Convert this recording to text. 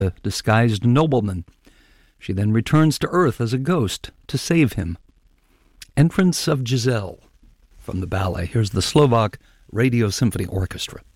a disguised nobleman. She then returns to Earth as a ghost to save him. Entrance of Giselle from the ballet. Here's the Slovak Radio Symphony Orchestra.